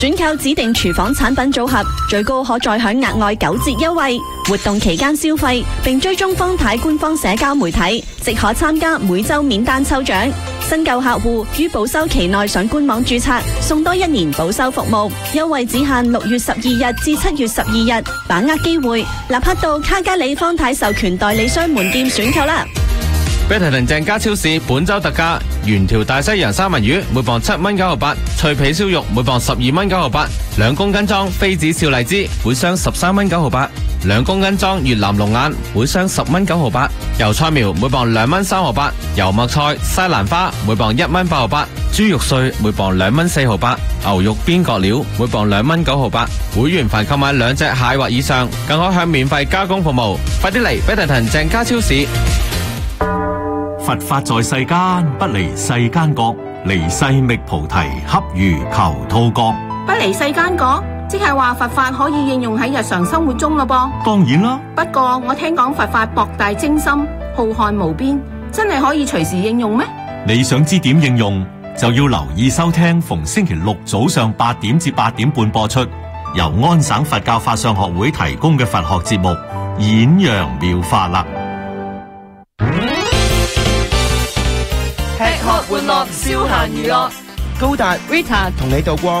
選購指定廚房產品組合，最高可再享額外9折優惠。活動期間消費並追蹤方太官方社交媒體，即可參加每週免單抽獎。新購客戶於保修期內上官網註冊，送多1年保修服務。優惠只限6月12日至7月12日，把握機會，立刻到卡加里方太授權代理商門店選購啦！ 必提騰正家超市本周特價，原條大西洋三文魚每磅7蚊9毫8，脆皮燒肉每磅12蚊9毫8，2公斤裝妃子笑荔枝每箱13蚊9毫8，2公斤裝越南龍眼每箱10蚊9毫8，油菜苗每磅2蚊3毫8，油麥菜、西蘭花每磅1蚊8毫8，豬肉碎每磅2蚊4毫8，牛肉邊角料每磅2蚊9毫8。會員凡購買2隻蟹或以上，更可享免費加工服務。快啲嚟必提騰正家超市！ 佛法在世間，不離世間覺，離世覓菩提，恰如求兔角。 不離世間覺，即係話佛法可以應用喺日常生活中咯噃。 當然啦， 不過我聽講佛法博大精深，浩瀚無邊，真係可以隨時應用咩？ 你想知點應用，就要留意收聽逢星期六早上8點至8點半播出，由安省佛教法相學會提供嘅佛學節目《演揚妙法》啦。 吃喝玩樂消閒娛樂，高達 Rita 同你度過